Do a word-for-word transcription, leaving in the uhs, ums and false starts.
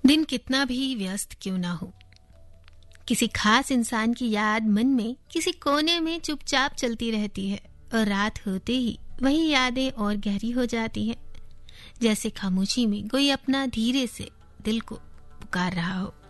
दिन कितना भी व्यस्त क्यों ना हो, किसी खास इंसान की याद मन में किसी कोने में चुपचाप चलती रहती है और रात होते ही वही यादें और गहरी हो जाती हैं, जैसे खामोशी में कोई अपना धीरे से दिल को पुकार रहा हो।